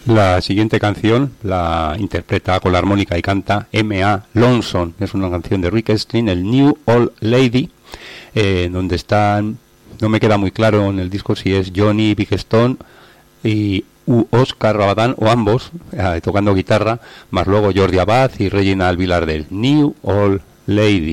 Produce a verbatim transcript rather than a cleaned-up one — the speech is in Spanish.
La siguiente canción la interpreta con la armónica y canta M A Lonesome. Es una canción de Rick Astley, el New Old Lady, eh, donde están, no me queda muy claro en el disco si es Johnny Big Stone y u Oscar Rabadán o ambos, eh, tocando guitarra, más luego Jordi Abad y Reginald Vilardell. New Old Lady.